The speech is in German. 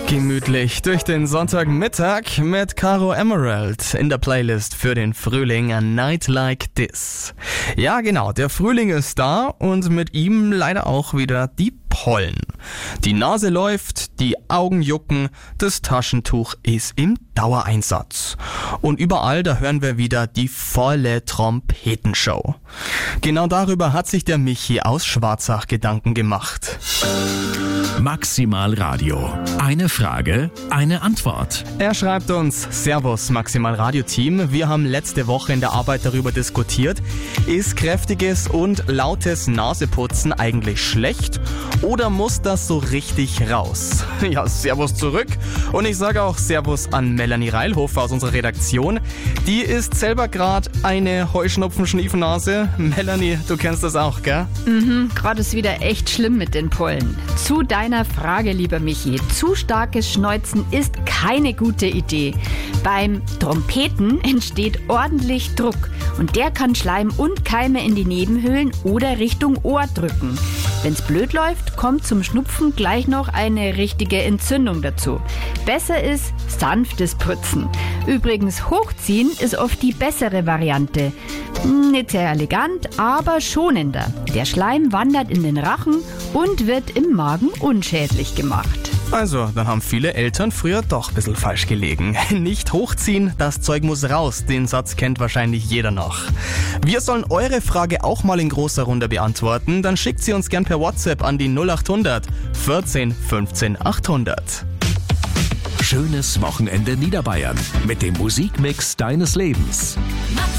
Gemütlich durch den Sonntagmittag mit Caro Emerald in der Playlist für den Frühling A Night Like This. Ja genau, der Frühling ist da und mit ihm leider auch wieder die Pollen. Die Nase läuft, die Augen jucken, das Taschentuch ist im Dauereinsatz. Und überall, da hören wir wieder die volle Trompetenshow. Genau darüber hat sich der Michi aus Schwarzach Gedanken gemacht. Maximal Radio. Eine Frage, eine Antwort. Er schreibt uns: Servus Maximal Radio Team, wir haben letzte Woche in der Arbeit darüber diskutiert, ist kräftiges und lautes Naseputzen eigentlich schlecht oder muss das so richtig raus? Ja, Servus zurück und ich sage auch Servus an Melanie Reilhofer aus unserer Redaktion. Die ist selber gerade eine Heuschnupfen-Schniefennase. Melanie, du kennst das auch, gell? Gerade ist wieder echt schlimm mit den Pollen. Zu deiner Frage, lieber Michi. Zu starkes Schneuzen ist keine gute Idee. Beim Trompeten entsteht ordentlich Druck und der kann Schleim und Keime in die Nebenhöhlen oder Richtung Ohr drücken. Wenn's blöd läuft, kommt zum Schnupfen gleich noch eine richtige Entzündung dazu. Besser ist sanftes Putzen. Übrigens, hochziehen ist oft die bessere Variante. Nicht sehr elegant, aber schonender. Der Schleim wandert in den Rachen und wird im Magen unschädlich gemacht. Also, dann haben viele Eltern früher doch ein bisschen falsch gelegen. Nicht hochziehen, das Zeug muss raus. Den Satz kennt wahrscheinlich jeder noch. Wir sollen eure Frage auch mal in großer Runde beantworten. Dann schickt sie uns gern per WhatsApp an die 0800 14 15 800. Schönes Wochenende Niederbayern mit dem Musikmix deines Lebens.